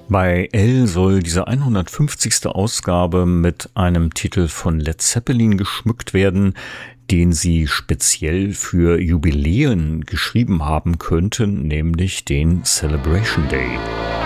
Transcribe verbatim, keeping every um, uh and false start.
Bei Elle soll diese hundertfünfzigste Ausgabe mit einem Titel von Led Zeppelin geschmückt werden, den sie speziell für Jubiläen geschrieben haben könnten, nämlich den Celebration Day.